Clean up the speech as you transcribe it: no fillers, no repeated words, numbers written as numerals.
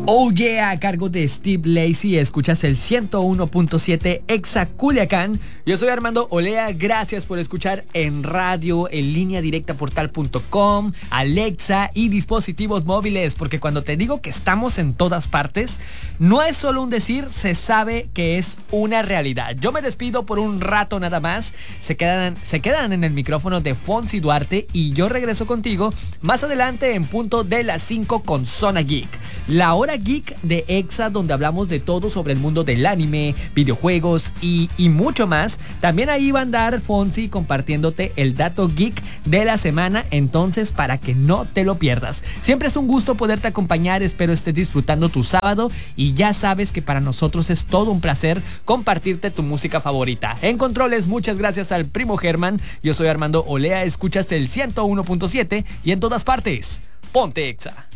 Oh yeah, a cargo de Steve Lacy, escuchas el 101.7 Exa Culiacán. Yo soy Armando Olea, gracias por escuchar en radio, en línea directa portal.com, Alexa y dispositivos móviles, porque cuando te digo que estamos en todas partes, no es solo un decir, se sabe que es una realidad. Yo me despido por un rato nada más, se quedan en el micrófono de Fonsi Duarte y yo regreso contigo más adelante en punto de las 5 con Zona Geek. La hora geek de Exa, donde hablamos de todo sobre el mundo del anime, videojuegos y mucho más. También ahí va a andar Fonsi compartiéndote el dato geek de la semana, entonces para que no te lo pierdas. Siempre es un gusto poderte acompañar, espero estés disfrutando tu sábado y ya sabes que para nosotros es todo un placer compartirte tu música favorita. En controles, muchas gracias al primo Germán. Yo soy Armando Olea, escuchas el 101.7 y en todas partes, ponte Exa.